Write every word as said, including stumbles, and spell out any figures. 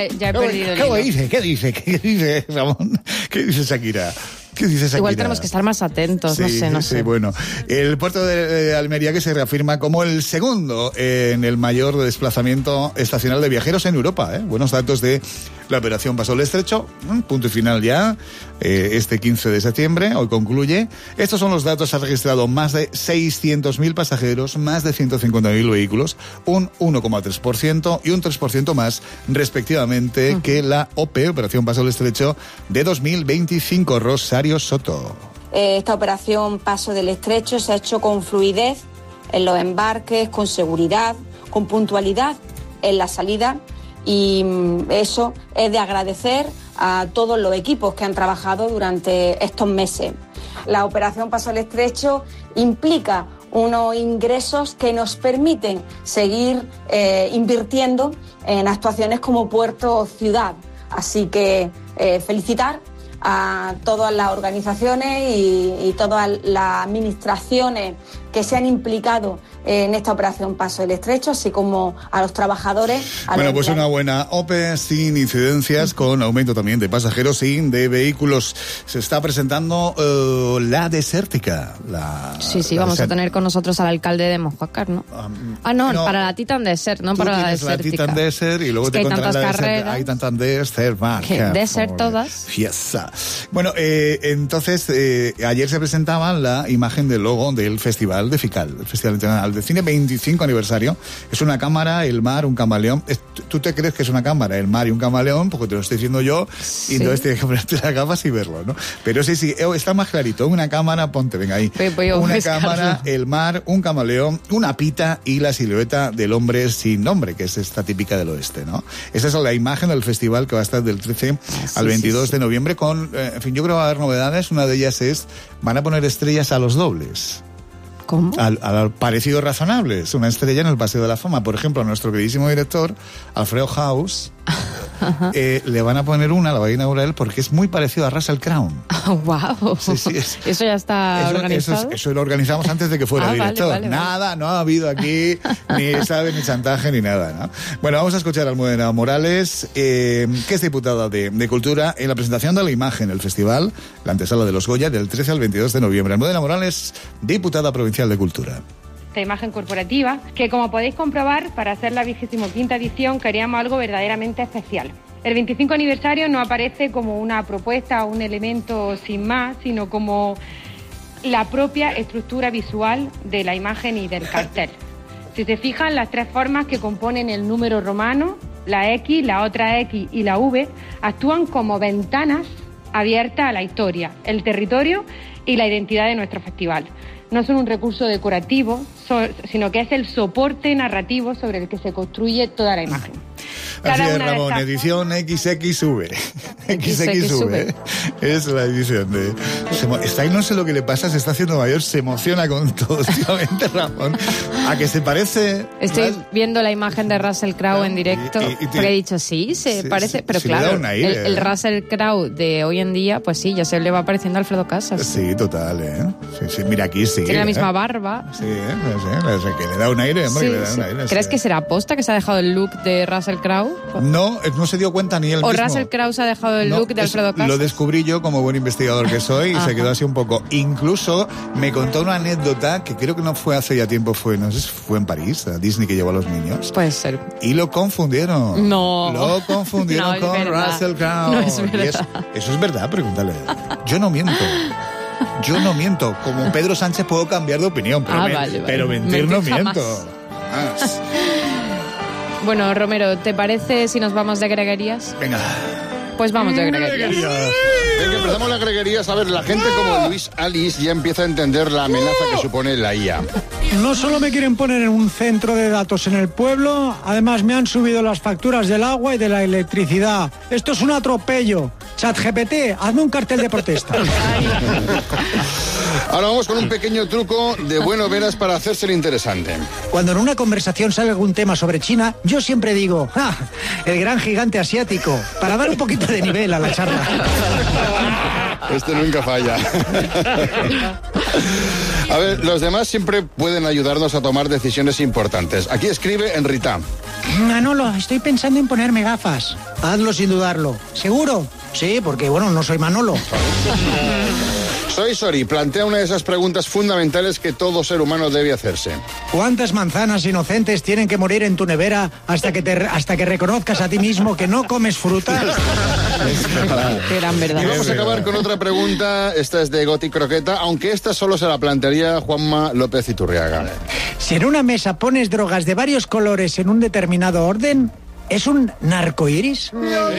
ya he perdido el ¿Qué hilo. dice? ¿Qué dice? ¿Qué dice, Ramón? ¿Qué dice Shakira? ¿Qué dice Shakira? Igual tenemos que estar más atentos, sí, no sé, no sí, sé. Bueno, el puerto de eh, Almería, que se reafirma como el segundo en el mayor desplazamiento estacional de viajeros en Europa. ¿eh? Buenos datos de la operación Paso del Estrecho. Punto y final ya. Eh, este quince de septiembre, hoy concluye. Estos son los datos. Ha registrado más de seiscientos mil pasajeros, más de ciento cincuenta mil vehículos, un uno coma tres por ciento y un tres por ciento más, respectivamente, uh-huh. que la O P E, Operación Paso del Estrecho, de dos mil veinticinco. Rosario Soto. Esta operación Paso del Estrecho se ha hecho con fluidez en los embarques, con seguridad, con puntualidad en la salida, y eso es de agradecer a todos los equipos que han trabajado durante estos meses. La operación Paso del Estrecho implica unos ingresos que nos permiten seguir eh, invirtiendo en actuaciones como puerto o ciudad. Así que eh, felicitar a todas las organizaciones y, y todas las administraciones que se han implicado en esta operación Paso del Estrecho, así como a los trabajadores. A bueno, los pues una buena O P E sin incidencias, con aumento también de pasajeros y de vehículos. Se está presentando uh, la Desértica. La, sí, sí, la vamos desert... a tener con nosotros al alcalde de Mojácar, ¿no? Um, ah, no, no, para la Titan Desert, no para la Desértica. La Titan Desert y luego es te que hay tantas la carreras. Desert, hay tantas Desert, ¿Qué? Desert todas. Fiesta. Bueno, eh, entonces, eh, ayer se presentaba la imagen del logo del Festival de Fical, el Festival Internacional de Cine, veinticinco aniversario. Es una cámara, el mar, un camaleón. Tú te crees que es una cámara, el mar y un camaleón, porque te lo estoy diciendo yo, sí. Y entonces tienes que ponerte las gafas y verlo, ¿no? Pero sí, sí, está más clarito. Una cámara, ponte, venga ahí. Voy, voy una cámara, el mar, un camaleón, una pita y la silueta del hombre sin nombre, que es esta típica del oeste, ¿no? Esa es la imagen del festival que va a estar del trece ah, sí, al veintidós sí, sí. de noviembre con, eh, en fin, yo creo que va a haber novedades. Una de ellas es, van a poner estrellas a los dobles. ¿Cómo? Al, al parecido razonable. Es una estrella en el Paseo de la Fama. Por ejemplo, a nuestro queridísimo director, Alfredo House, eh, le van a poner una, la va a inaugurar él, porque es muy parecido a Russell Crowe. Oh, wow. Sí, sí, es, ¿Eso ya está eso, organizado? Eso, es, eso lo organizamos antes de que fuera ah, director. Vale, vale, nada, vale. no ha habido aquí ni sabe, ni chantaje, ni nada, ¿no? Bueno, vamos a escuchar a Almudena Morales, eh, que es diputada de, de Cultura, en la presentación de la imagen, el festival, la antesala de los Goya, del trece al veintidós de noviembre. Almudena Morales, diputada provincial de Cultura. Esta imagen corporativa, que como podéis comprobar, para hacer la vigésimo quinta edición queríamos algo verdaderamente especial. El veinticinco aniversario no aparece como una propuesta o un elemento sin más, sino como la propia estructura visual de la imagen y del cartel. Si se fijan, las tres formas que componen el número romano, la X, la otra X y la V, actúan como ventanas abiertas a la historia, el territorio y la identidad de nuestro festival. No son un recurso decorativo, so, sino que es el soporte narrativo sobre el que se construye toda la imagen. Así es, Ramón, estas... edición equis equis uve. equis equis uve. Es la edición de... Está ahí, no sé lo que le pasa, se está haciendo mayor, se emociona con todo últimamente, Ramón. A que se parece... Estoy más... viendo la imagen de Russell Crowe en directo, y, y, y te... porque he dicho, sí, se sí, parece... Sí, pero sí, claro, aire, el, el Russell Crowe de hoy en día, pues sí, ya se le va pareciendo a Alfredo Casas. Sí, total, ¿eh? Sí, sí, mira, aquí sí. Tiene la misma ¿eh? barba. Sí, ¿eh? Sí, que le da un aire, hombre, sí, que le da sí. un aire. ¿Crees sí. que será posta que se ha dejado el look de Russell Crowe? No, no se dio cuenta ni él o mismo. O Russell Crowe se ha dejado el no, look de Alfredo Casas. Lo descubrí yo como buen investigador que soy y se quedó así un poco. Incluso me contó una anécdota que creo que no fue hace ya tiempo, fue, no sé si fue en París, a Disney que llevó a los niños. Puede ser. Y lo confundieron. No. Lo confundieron no, con verdad. Russell Crowe. No es verdad. Y es, eso es verdad, pregúntale. Yo no miento. Yo no miento. Como Pedro Sánchez puedo cambiar de opinión, pero, ah, me, vale, vale. pero mentir, mentir no jamás. miento. Ah. Bueno, Romero, ¿te parece si nos vamos de greguerías? Venga. Pues vamos de greguerías. Venga, empezamos las greguerías. A ver, la gente como Luis Alice ya empieza a entender la amenaza que supone la I A. No solo me quieren poner en un centro de datos en el pueblo, además me han subido las facturas del agua y de la electricidad. Esto es un atropello. ChatGPT, hazme un cartel de protesta. Ahora vamos con un pequeño truco de Bueno Veras para hacérselo interesante. Cuando en una conversación sale algún tema sobre China, yo siempre digo, ¡ah! El gran gigante asiático, para dar un poquito de nivel a la charla. Este nunca falla. A ver, los demás siempre pueden ayudarnos a tomar decisiones importantes. Aquí escribe Enrita. Manolo, estoy pensando en ponerme gafas. Hazlo sin dudarlo. ¿Seguro? Sí, porque, bueno, no soy Manolo. Soy Sori, plantea una de esas preguntas fundamentales que todo ser humano debe hacerse. ¿Cuántas manzanas inocentes tienen que morir en tu nevera hasta que te, hasta que reconozcas a ti mismo que no comes fruta? Qué gran verdad. Y vamos a acabar con otra pregunta. Esta es de Goti Croqueta, aunque esta solo se la plantearía Juanma López Iturriaga. Si en una mesa pones drogas de varios colores en un determinado orden, ¿es un narcoiris?